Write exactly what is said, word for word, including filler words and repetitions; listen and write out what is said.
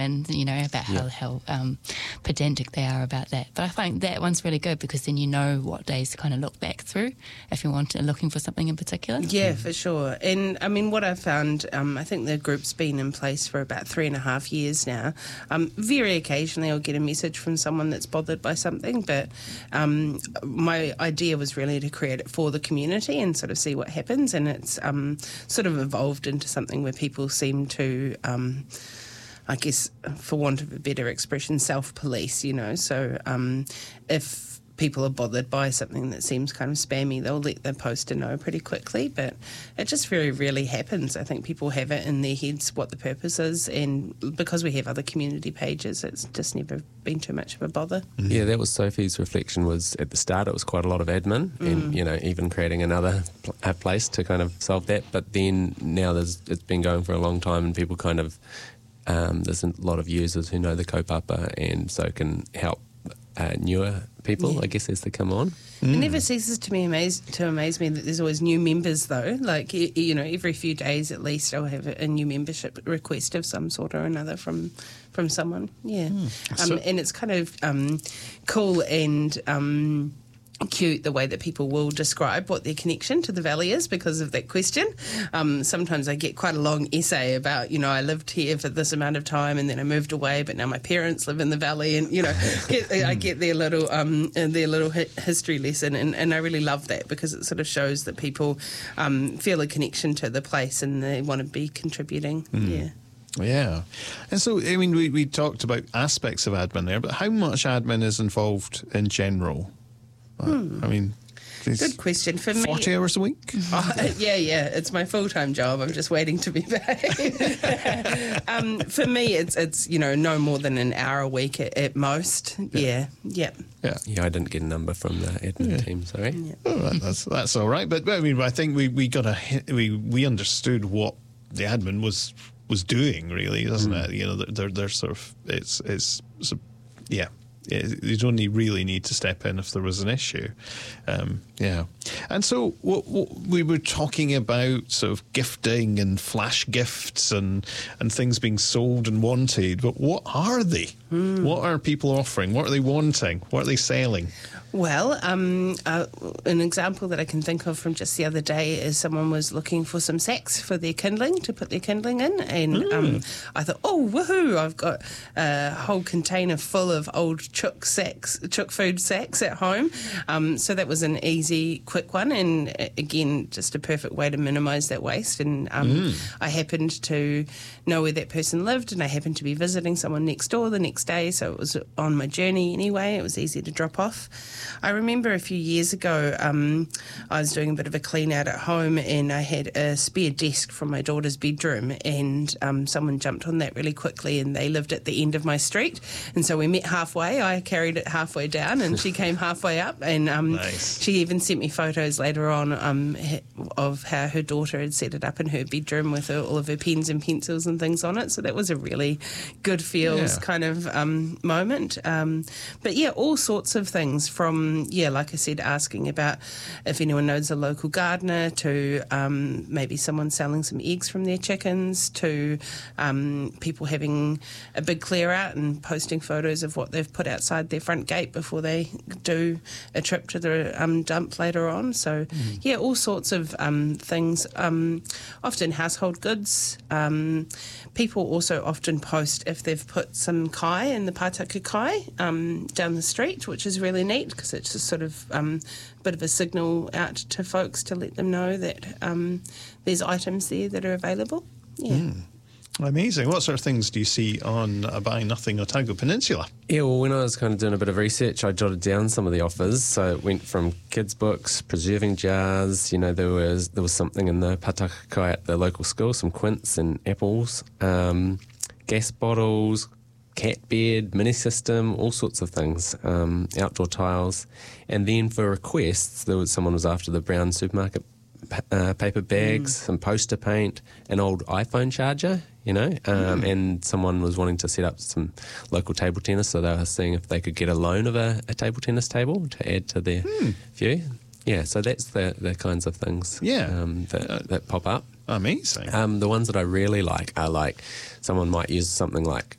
and, you know, about Yeah. how, how um, pedantic they are about that. But I find that one's really good because then you know what days to kind of look back through if you want to, looking for something in particular. Yeah, for sure. And I mean, what I found, um, I think the group's been in place for about three and a half years now. Um, very occasionally I'll get a message from someone that's bothered by something, but um, my idea was really to create it for the community and sort of see what happens. And it's um, sort of evolved into something where people seem to... Um, I guess, for want of a better expression, self-police, you know. So um, if people are bothered by something that seems kind of spammy, they'll let the poster know pretty quickly. But it just very rarely happens. I think people have it in their heads what the purpose is, and because we have other community pages, it's just never been too much of a bother. Mm-hmm. Yeah, that was Sophie's reflection. Was at the start it was quite a lot of admin, mm. and you know, even creating another pl- a place to kind of solve that. But then now there's it's been going for a long time, and people kind of Um, there's a lot of users who know the kaupapa and so can help uh, newer people, Yeah. I guess, as they come on. Mm. It never ceases to me amaze to amaze me that there's always new members, though. Like, you, you know, every few days at least I'll have a, a new membership request of some sort or another from from someone. Yeah, mm. um, So- and it's kind of um, cool and... Um, cute the way that people will describe what their connection to the valley is because of that question. Um, sometimes I get quite a long essay about, you know, I lived here for this amount of time and then I moved away, but now my parents live in the valley, and you know, get, I get their little um, their little hi- history lesson, and, and I really love that because it sort of shows that people um, feel a connection to the place and they want to be contributing. Mm. Yeah. Yeah. And so, I mean, we, we talked about aspects of admin there, but how much admin is involved in general? Hmm. I mean, good question. For me, forty hours a week? Oh, yeah, yeah, it's my full-time job. I'm just waiting to be paid. um, for me, it's it's you know no more than an hour a week at, at most. Yeah, yeah, yeah. Yeah, I didn't get a number from the admin Yeah. team. Sorry. yeah. Oh, that- that's that's all right. But I mean, I think we, we got a hit- we we understood what the admin was was doing, really, doesn't Mm. it? You know, they're they're sort of it's it's, it's yeah. You'd only really need to step in if there was an issue. Um, yeah. And so what, what we were talking about sort of gifting and flash gifts and, and things being sold and wanted, but what are they? Mm. What are people offering? What are they wanting? What are they selling? Well, um, uh, an example that I can think of from just the other day is someone was looking for some sacks for their kindling, to put their kindling in, and mm. um, I thought, oh, woohoo, I've got a whole container full of old chook sacks, chook food sacks at home. Um, so that was an easy, quick one, and again, just a perfect way to minimise that waste. And um, mm. I happened to know where that person lived, and I happened to be visiting someone next door the next day, so it was on my journey anyway. It was easy to drop off. I remember a few years ago, um, I was doing a bit of a clean out at home, and I had a spare desk from my daughter's bedroom, and um, someone jumped on that really quickly, and they lived at the end of my street, and so we met halfway. I carried it halfway down, and she came halfway up, and um, nice. She even sent me photos later on um, of how her daughter had set it up in her bedroom with her, all of her pens and pencils and things on it. So that was a really good feels Yeah. kind of um, moment. Um, but yeah, all sorts of things from, yeah, like I said, asking about if anyone knows a local gardener, to um, maybe someone selling some eggs from their chickens, to um, people having a big clear out and posting photos of what they've put outside their front gate before they do a trip to the um, dump later on. So mm. yeah, all sorts of um, things, um, often household goods. Um, people also often post if they've put some kai in the Pātaka kai um, down the street, which is really neat because it's just sort of um, a bit of a signal out to folks to let them know that um, there's items there that are available. Yeah. Mm. Amazing. What sort of things do you see on uh, Buy Nothing Otago Peninsula? Yeah, well, when I was kind of doing a bit of research, I jotted down some of the offers. So it went from kids' books, preserving jars. You know, there was there was something in the Pātaka kai at the local school, some quints and apples, um, gas bottles, cat bed, mini system, all sorts of things, um, outdoor tiles. And then for requests, there was someone was after the brown supermarket uh, paper bags, mm. some poster paint, an old iPhone charger, you know, um, mm. and someone was wanting to set up some local table tennis, so they were seeing if they could get a loan of a, a table tennis table to add to their mm. view. Yeah, so that's the, the kinds of things yeah. um, that, uh, that pop up. Amazing. Um, the ones that I really like are like someone might use something like